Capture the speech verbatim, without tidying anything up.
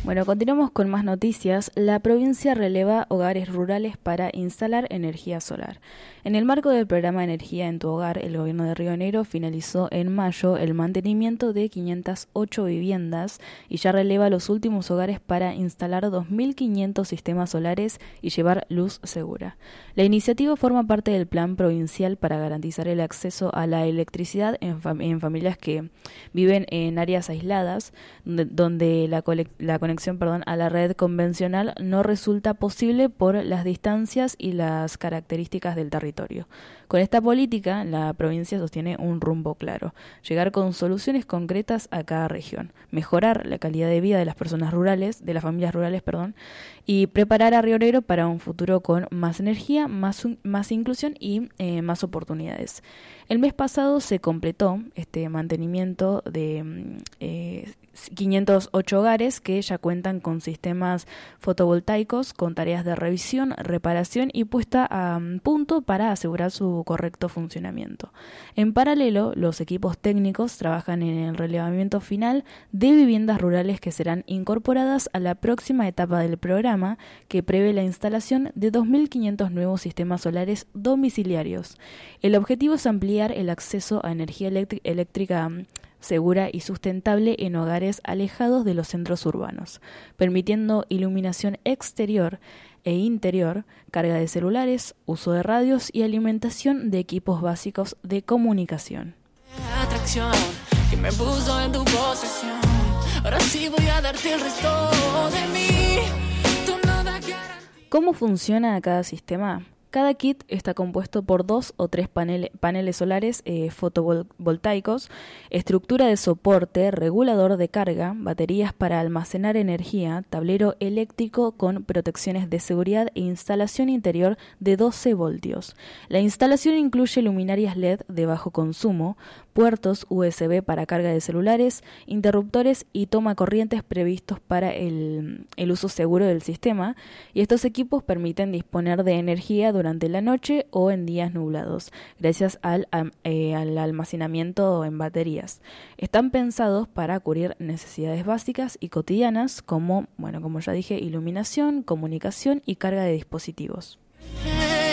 Bueno, continuamos con más noticias. La provincia releva hogares rurales para instalar energía solar. En el marco del programa Energía en tu Hogar, el gobierno de Río Negro finalizó en mayo el mantenimiento de quinientas ocho viviendas y ya releva los últimos hogares para instalar dos mil quinientos sistemas solares y llevar luz segura. La iniciativa forma parte del plan provincial para garantizar el acceso a la electricidad en, fam- en familias que viven en áreas aisladas, donde, donde la, cole- la conexión perdón, a la red convencional no resulta posible por las distancias y las características del territorio. Con esta política, la provincia sostiene un rumbo claro: llegar con soluciones concretas a cada región, mejorar la calidad de vida de las personas rurales, de las familias rurales, perdón, y preparar a Río Negro para un futuro con más energía, más, más inclusión y eh, más oportunidades. El mes pasado se completó este mantenimiento de eh, quinientos ocho hogares que ya cuentan con sistemas fotovoltaicos con tareas de revisión, reparación y puesta a punto para asegurar su correcto funcionamiento. En paralelo, los equipos técnicos trabajan en el relevamiento final de viviendas rurales que serán incorporadas a la próxima etapa del programa, que prevé la instalación de dos mil quinientos nuevos sistemas solares domiciliarios. El objetivo es ampliar el acceso a energía eléctrica eléctrica segura y sustentable en hogares alejados de los centros urbanos, permitiendo iluminación exterior e interior, carga de celulares, uso de radios y alimentación de equipos básicos de comunicación. Atracción que me puso en tu posesión. Ahora sí voy a darte el resto de mí. Tú no das garantía. ¿Cómo funciona cada sistema? Cada kit está compuesto por dos o tres panele, paneles solares eh, fotovoltaicos, estructura de soporte, regulador de carga, baterías para almacenar energía, tablero eléctrico con protecciones de seguridad e instalación interior de doce voltios. La instalación incluye luminarias L E D de bajo consumo, puertos U S B para carga de celulares, interruptores y toma corrientes previstos para el, el uso seguro del sistema, y estos equipos permiten disponer de energía durante durante la noche o en días nublados, gracias al, eh, al almacenamiento en baterías. Están pensados para cubrir necesidades básicas y cotidianas como, bueno, como ya dije, iluminación, comunicación y carga de dispositivos.